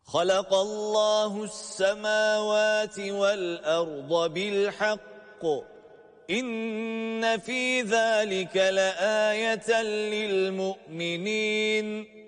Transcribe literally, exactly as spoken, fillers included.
خلق الله السماوات والأرض بالحق إن في ذلك لآية للمؤمنين